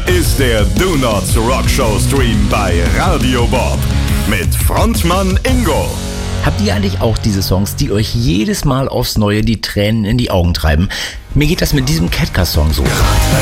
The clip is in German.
ist der Do Not Rock Show Stream bei Radio Bob mit Frontmann Ingo. Habt ihr eigentlich auch diese Songs, die euch jedes Mal aufs Neue die Tränen in die Augen treiben? Mir geht das mit diesem Catcar-Song so.